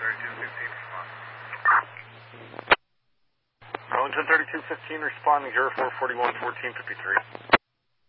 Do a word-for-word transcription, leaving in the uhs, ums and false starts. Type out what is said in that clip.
thirty-two fifteen, respond. Arlington thirty-two fifteen, responding zero four forty-one fourteen fifty-three.